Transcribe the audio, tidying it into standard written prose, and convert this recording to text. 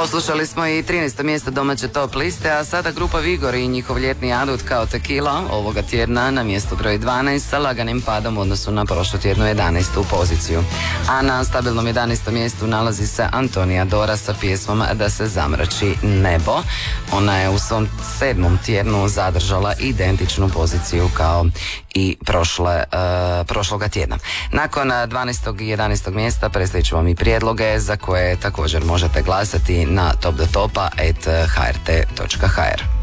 Poslušali smo i 13. mjesto domaće top liste, a sada grupa Vigor i njihov ljetni adut kao Tequila ovoga tjedna na mjestu broj 12 sa laganim padom u odnosu na prošlu tjednu 11. poziciju. A na stabilnom 11. mjestu nalazi se Antonija Dora sa pjesmom Da se zamrači nebo. Ona je u svom 7. tjednu zadržala identičnu poziciju kao i prošloga tjedna. Nakon 12. i 11. mjesta predstavit ću vam i prijedloge za koje također možete glasati na topdotopa@hrt.hr.